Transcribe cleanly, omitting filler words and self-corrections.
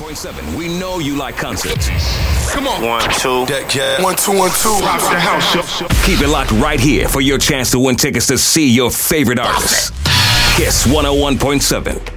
101.7. We know you like concerts. Come on. 1, 2. That cat. 1, 2, 1, 2. Rock the house show. Keep it locked right here for your chance to win tickets to see your favorite artists. Kiss 101.7.